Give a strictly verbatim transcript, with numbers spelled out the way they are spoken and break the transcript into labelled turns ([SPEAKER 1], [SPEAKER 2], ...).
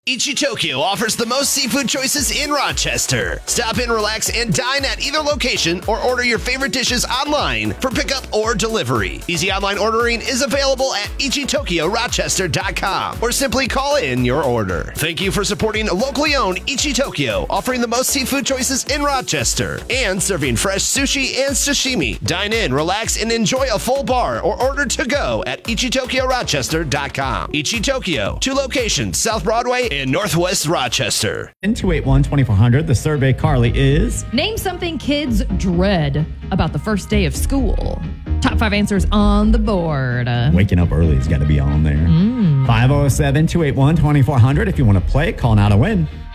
[SPEAKER 1] Ichi Tokyo offers the most seafood choices in Rochester. Stop in, relax, and dine at either location or order your favorite dishes online for pickup or delivery. Easy online ordering is available at ichi tokyo rochester dot com or simply call in your order. Thank you for supporting locally owned Ichi Tokyo, offering the most seafood choices in Rochester and serving fresh sushi and sashimi. Dine in, relax, and enjoy a full bar or order to go at ichi tokyo rochester dot com. Ichi Tokyo, two locations, South Broadway in Northwest Rochester.
[SPEAKER 2] In two eight one, twenty-four hundred, the survey, Carly, is...
[SPEAKER 3] Name something kids dread about the first day of school. Top five answers on the board.
[SPEAKER 2] Waking up early has got to be on there. Mm. five oh seven, two eight one, twenty-four hundred. If you want to play, call now to win.